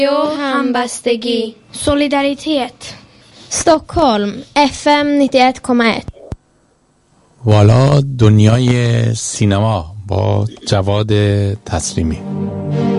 همبستگی. Solidaritet. Stockholm FM 91,1. والا دنیای سینما با جواد تسلیمی.